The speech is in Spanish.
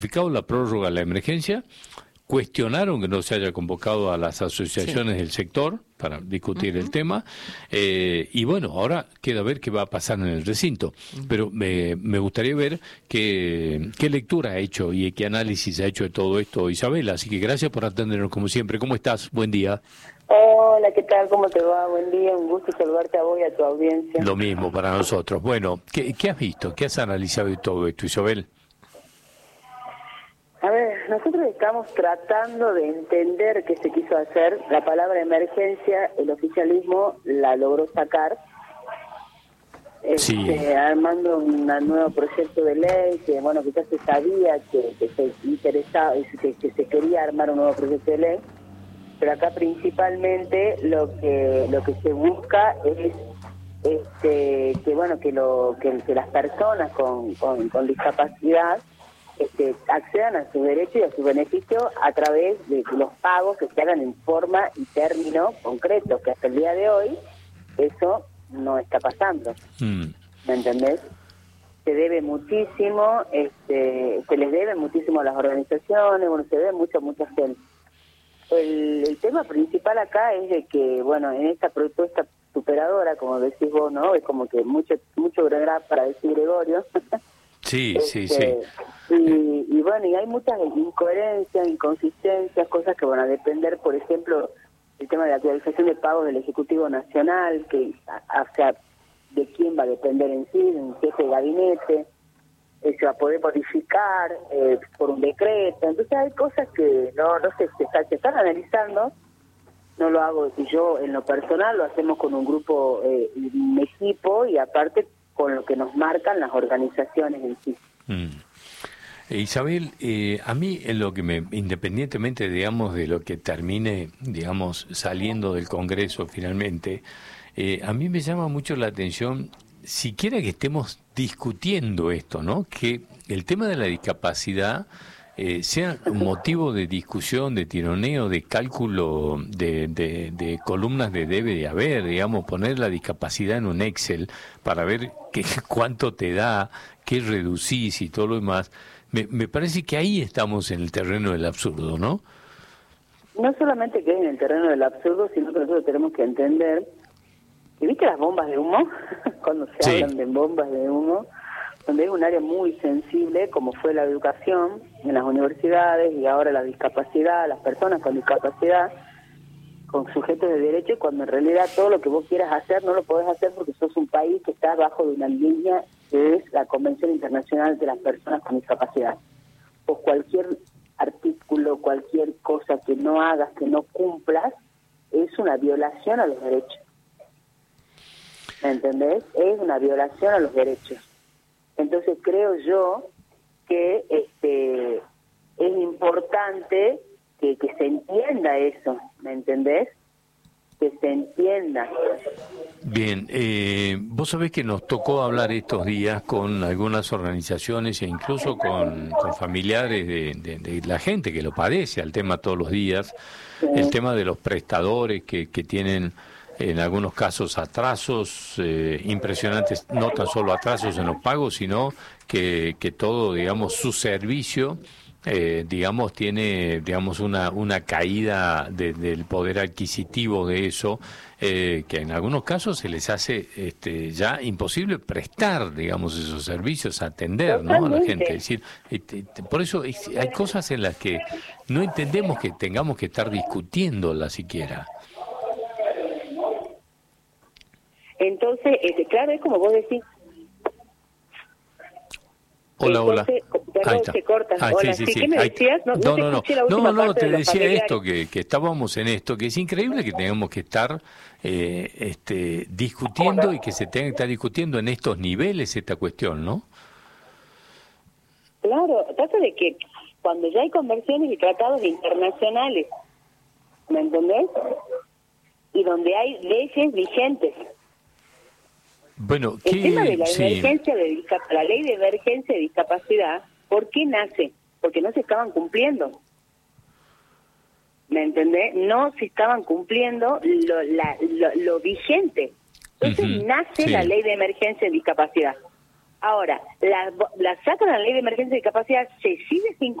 la prórroga de la emergencia, cuestionaron que no se haya convocado a las asociaciones del sector para discutir el tema, y bueno, ahora queda ver qué va a pasar en el recinto, pero me gustaría ver qué lectura ha hecho y qué análisis ha hecho de todo esto Isabel, así que gracias por atendernos como siempre. ¿Cómo estás? Buen día. Hola, ¿qué tal? ¿Cómo te va? Buen día, un gusto saludarte a vos y a tu audiencia. Lo mismo para nosotros. Bueno, ¿qué has visto? ¿Qué has analizado de todo esto, Isabel? A ver, nosotros estamos tratando de entender qué se quiso hacer. La palabra emergencia, el oficialismo la logró sacar, Sí. armando un nuevo proyecto de ley, que bueno, que ya se sabía que se interesaba, que se quería armar un nuevo proyecto de ley, pero acá principalmente lo que se busca es que las personas con discapacidad accedan a su derecho y a su beneficio a través de los pagos que se hagan en forma y término concreto, que hasta el día de hoy eso no está pasando. ¿Me entendés? Se debe muchísimo, se les debe muchísimo a las organizaciones, bueno, se debe mucha gente. El tema principal acá es de que, bueno, en esta propuesta superadora, como decís vos, ¿no? Es como que mucho para decir Gregorio. Sí. Y bueno, y hay muchas incoherencias, inconsistencias, cosas que van a depender, por ejemplo, el tema de la actualización de pagos del Ejecutivo Nacional, que, o sea, de quién va a depender en sí, de un jefe de gabinete, se va a poder modificar por un decreto. Entonces hay cosas que no se están analizando. No lo hago yo en lo personal, lo hacemos con un grupo, un equipo, y aparte con lo que nos marcan las organizaciones en sí. Isabel, a mí en lo que independientemente, digamos, de lo que termine, digamos, saliendo del Congreso finalmente, a mí me llama mucho la atención, siquiera que estemos discutiendo esto, ¿no? Que el tema de la discapacidad sea un motivo de discusión, de tironeo, de cálculo, de columnas de debe de haber, digamos, poner la discapacidad en un Excel para ver cuánto te da, qué reducís y todo lo demás. Me parece que ahí estamos en el terreno del absurdo, ¿no? No solamente que es en el terreno del absurdo, sino que nosotros tenemos que entender, ¿y viste las bombas de humo? Cuando se hablan de bombas de humo, donde hay un área muy sensible, como fue la educación en las universidades y ahora la discapacidad, las personas con discapacidad, con sujetos de derecho, cuando en realidad todo lo que vos quieras hacer no lo podés hacer porque sos un país que está bajo de una línea que es la Convención Internacional de las Personas con Discapacidad. O cualquier artículo, cualquier cosa que no hagas, que no cumplas, es una violación a los derechos. ¿Me entendés? Es una violación a los derechos. Entonces creo yo que es importante que se entienda eso, ¿me entendés? Que se entienda. Bien, vos sabés que nos tocó hablar estos días con algunas organizaciones e incluso con familiares de la gente que lo padece al tema todos los días, el tema de los prestadores que tienen en algunos casos atrasos impresionantes, no tan solo atrasos en los pagos, sino que todo, digamos, su servicio, digamos, tiene, digamos, una caída del poder adquisitivo de eso, que en algunos casos se les hace ya imposible prestar, digamos, esos servicios, atender, ¿no?, a la gente. Es decir, por eso hay cosas en las que no entendemos que tengamos que estar discutiéndolas siquiera. Entonces, claro, es como vos decís. Hola. Ahí está. Se corta. Hola, sí. ¿Qué me decías? No, te decía esto, que estábamos en esto, que es increíble que tengamos que estar discutiendo y que se tenga que estar discutiendo en estos niveles esta cuestión, ¿no? Claro, trata de que cuando ya hay convenciones y tratados internacionales, ¿me entendés? Y donde hay leyes vigentes. Bueno, el tema de la emergencia la ley de emergencia de discapacidad, ¿por qué nace? Porque no se estaban cumpliendo. ¿Me entendés? No se estaban cumpliendo lo vigente. Entonces nace la ley de emergencia de discapacidad. Ahora, la sacan a la ley de emergencia de discapacidad, se sigue sin